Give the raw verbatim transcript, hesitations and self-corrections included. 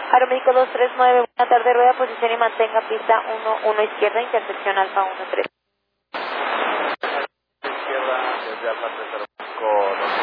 Aeroméxico dos tres nueve, buena tarde, rueda, posición y mantenga pista uno uno izquierda, intersección Alfa uno tres. Izquierda desde Alfa tres cero cinco.